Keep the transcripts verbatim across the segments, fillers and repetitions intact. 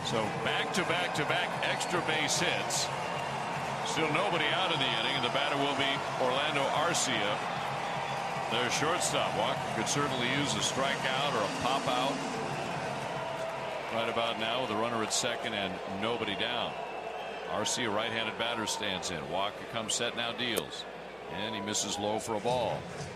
So back to back to back extra base hits. Still nobody out in the inning, and the batter will be Orlando Arcia, their shortstop. Walker could certainly use a strikeout or a pop out right about now with a runner at second and nobody down. Arcia, right-handed batter, stands in. Walker comes set now, deals, and he misses low for a ball.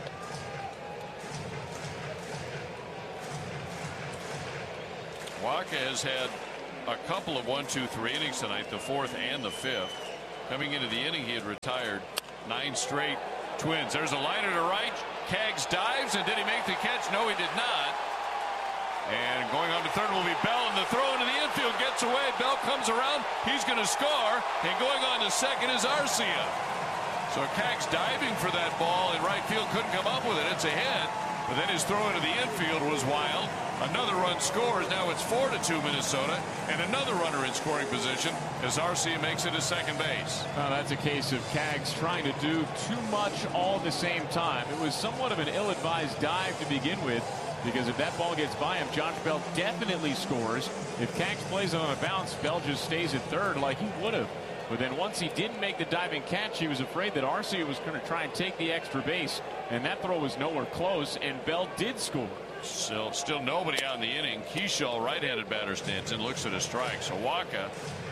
Walker has had a couple of one two three innings tonight, the fourth and the fifth. Coming into the inning, he had retired nine straight. Twins, there's a liner to right. Kaggs dives, and did he make the catch? No, he did not. And going on to third will be Bell, and the throw into the infield gets away. Bell comes around, he's going to score, and going on to second is Arcia. So Kaggs diving for that ball in right field, couldn't come up with it. It's a hit, but then his throw into the infield was wild. Another run scores. Now it's four to two Minnesota, and another runner in scoring position as Arcia makes it to second base. Well, that's a case of Kaggs trying to do too much all at the same time. It was somewhat of an ill-advised dive to begin with, because if that ball gets by him, Josh Bell definitely scores. If Kaggs plays it on a bounce, Bell just stays at third like he would have. But then once he didn't make the diving catch, he was afraid that Arcia was going to try and take the extra base, and that throw was nowhere close, and Bell did score. Still, still nobody out in the inning. Keyshaw, right-handed batter, stands in, looks at a strike. So Wacha,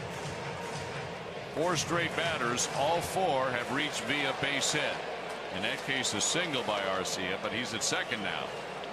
four straight batters, all four have reached via base hit. In that case, a single by Arcia, but he's at second now.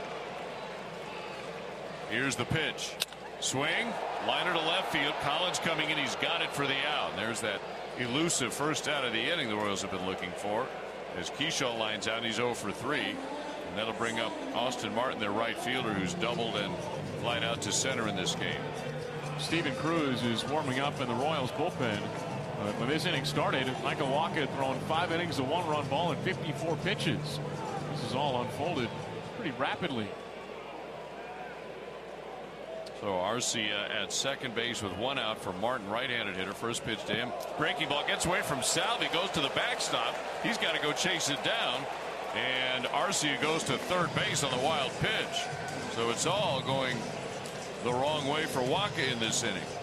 Here's the pitch. Swing, liner to left field. Collins coming in. He's got it for the out. And there's that elusive first out of the inning the Royals have been looking for. As Keyshaw lines out, he's oh for three. And that'll bring up Austin Martin, their right fielder, who's doubled and flied out to center in this game. Steven Cruz is warming up in the Royals bullpen. Uh, when this inning started, Michael Wacha had thrown five innings of one-run ball and fifty-four pitches. This is all unfolded pretty rapidly. So Arcia at second base with one out for Martin, right-handed hitter. First pitch to him. Breaking ball gets away from Salvi, goes to the backstop. He's got to go chase it down. And Arcia goes to third base on the wild pitch. So it's all going the wrong way for Wacha in this inning.